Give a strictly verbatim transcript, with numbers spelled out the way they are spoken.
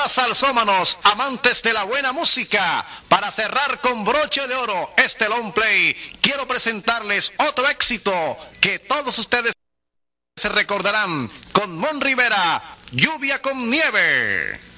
Ahora, salsómanos, amantes de la buena música, para cerrar con broche de oro este long play, quiero presentarles otro éxito que todos ustedes se recordarán, con Mon Rivera, Lluvia con Nieve.